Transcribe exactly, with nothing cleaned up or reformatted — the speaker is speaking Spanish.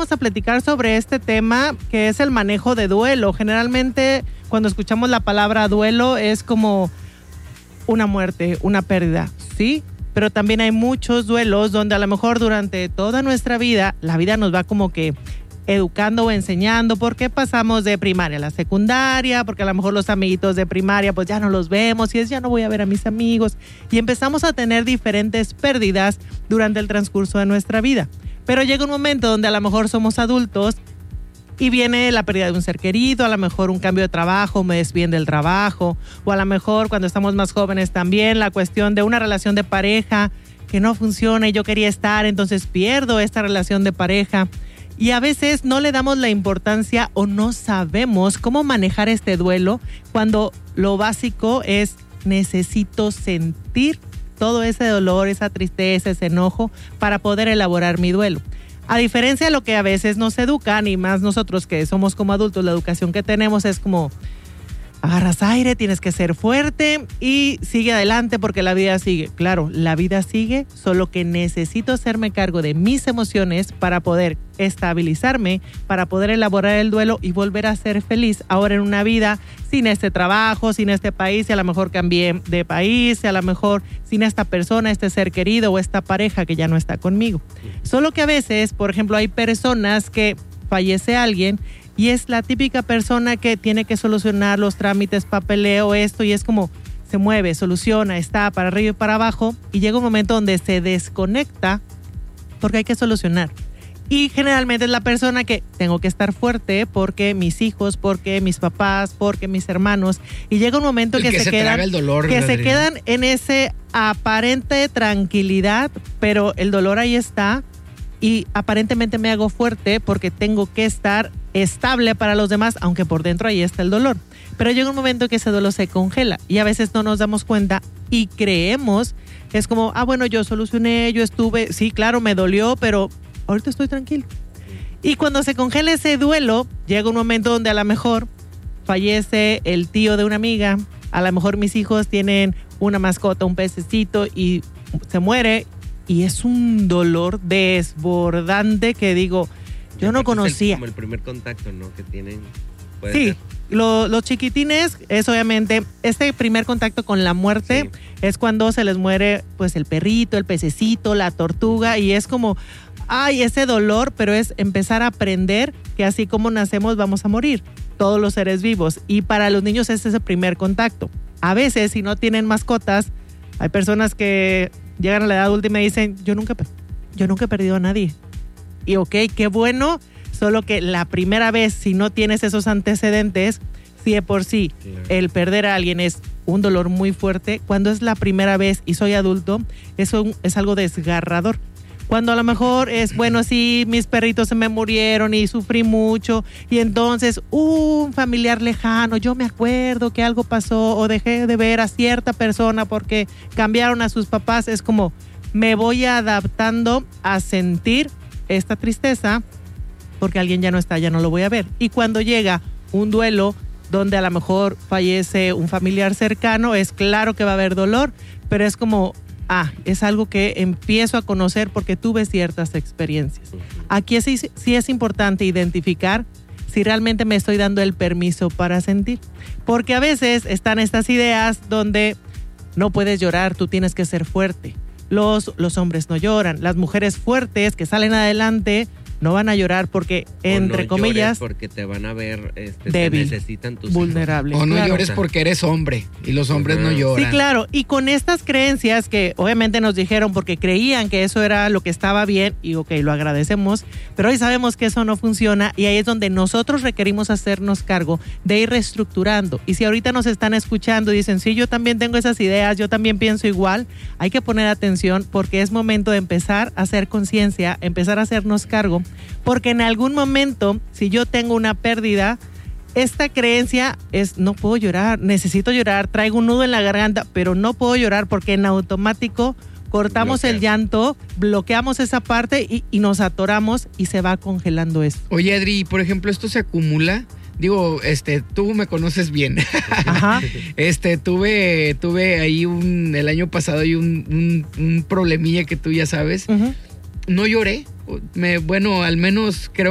vamos a platicar sobre este tema que es el manejo de duelo. Generalmente cuando escuchamos la palabra duelo es como una muerte, una pérdida, ¿sí? Pero también hay muchos duelos donde a lo mejor durante toda nuestra vida, la vida nos va como que educando o enseñando, porque pasamos de primaria a la secundaria, porque a lo mejor los amiguitos de primaria pues ya no los vemos y es ya no voy a ver a mis amigos y empezamos a tener diferentes pérdidas durante el transcurso de nuestra vida. Pero llega un momento donde a lo mejor somos adultos y viene la pérdida de un ser querido, a lo mejor un cambio de trabajo, me desvíen del trabajo, o a lo mejor cuando estamos más jóvenes también la cuestión de una relación de pareja que no funciona y yo quería estar, entonces pierdo esta relación de pareja. Y a veces no le damos la importancia o no sabemos cómo manejar este duelo cuando lo básico es necesito sentir todo ese dolor, esa tristeza, ese enojo para poder elaborar mi duelo. A diferencia de lo que a veces nos educan y más nosotros que somos como adultos, la educación que tenemos es como agarras aire, tienes que ser fuerte y sigue adelante porque la vida sigue. Claro, la vida sigue, solo que necesito hacerme cargo de mis emociones para poder estabilizarme, para poder elaborar el duelo y volver a ser feliz ahora en una vida sin este trabajo, sin este país, y a lo mejor cambié de país, y a lo mejor sin esta persona, este ser querido o esta pareja que ya no está conmigo. Solo que a veces, por ejemplo, hay personas que fallece alguien y es la típica persona que tiene que solucionar los trámites, papeleo, esto, y es como se mueve, soluciona, está para arriba y para abajo, y llega un momento donde se desconecta porque hay que solucionar. Y generalmente es la persona que tengo que estar fuerte porque mis hijos, porque mis papás, porque mis hermanos, y llega un momento que, que se, se quedan el dolor, que Adriana. se quedan en ese aparente tranquilidad, pero el dolor ahí está. Y aparentemente me hago fuerte porque tengo que estar estable para los demás, aunque por dentro ahí está el dolor. Pero llega un momento que ese dolor se congela y a veces no nos damos cuenta y creemos, es como, ah, bueno, yo solucioné, yo estuve, sí, claro, me dolió, pero ahorita estoy tranquilo. Y cuando se congela ese duelo, llega un momento donde a lo mejor fallece el tío de una amiga, a lo mejor mis hijos tienen una mascota, un pececito y se muere. Y es un dolor desbordante que digo, yo no conocía. Es como el primer contacto, ¿no? Que tienen. Sí, lo, los chiquitines es obviamente este primer contacto con la muerte, sí. Es cuando se les muere pues el perrito, el pececito, la tortuga y es como, ay, ese dolor, pero es empezar a aprender que así como nacemos vamos a morir, todos los seres vivos. Y para los niños ese es el primer contacto. A veces si no tienen mascotas, hay personas que llegan a la edad adulta y me dicen, yo nunca, yo nunca he perdido a nadie. Y ok, qué bueno, solo que la primera vez, si no tienes esos antecedentes, si de por sí claro. El perder a alguien es un dolor muy fuerte, cuando es la primera vez y soy adulto, eso es algo desgarrador. Cuando a lo mejor es, bueno, sí, mis perritos se me murieron y sufrí mucho y entonces uh, un familiar lejano, yo me acuerdo que algo pasó o dejé de ver a cierta persona porque cambiaron a sus papás, es como me voy adaptando a sentir esta tristeza porque alguien ya no está, ya no lo voy a ver. Y cuando llega un duelo donde a lo mejor fallece un familiar cercano, es claro que va a haber dolor, pero es como... Ah, es algo que empiezo a conocer porque tuve ciertas experiencias. Aquí sí, sí es importante identificar si realmente me estoy dando el permiso para sentir. Porque a veces están estas ideas donde no puedes llorar, tú tienes que ser fuerte. Los, los hombres no lloran. Las mujeres fuertes que salen adelante no van a llorar porque, entre no comillas, porque te van a ver este, débil, te necesitan tus vulnerable. O no claro. llores porque eres hombre y los hombres uh-huh. no lloran. Sí, claro. Y con estas creencias que obviamente nos dijeron porque creían que eso era lo que estaba bien y ok, lo agradecemos, pero hoy sabemos que eso no funciona y ahí es donde nosotros requerimos hacernos cargo de ir reestructurando. Y si ahorita nos están escuchando y dicen, sí, yo también tengo esas ideas, yo también pienso igual, hay que poner atención porque es momento de empezar a hacer conciencia, empezar a hacernos cargo. Porque en algún momento, si yo tengo una pérdida, esta creencia es, no puedo llorar, necesito llorar, traigo un nudo en la garganta, pero no puedo llorar porque en automático cortamos Bloquea. el llanto, bloqueamos esa parte y, y nos atoramos y se va congelando esto. Oye, Adri, por ejemplo, ¿esto se acumula? Digo, este, tú me conoces bien. Ajá. Este, tuve, tuve ahí un, el año pasado hay un, un, un problemilla que tú ya sabes. Uh-huh. No lloré. Me, bueno, al menos creo